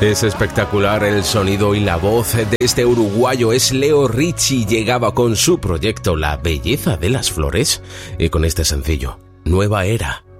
Es espectacular el sonido y la voz de este uruguayo. Es Leo Ricci. Llegaba con su proyecto La Belleza de las Flores y con este sencillo, Nueva Era.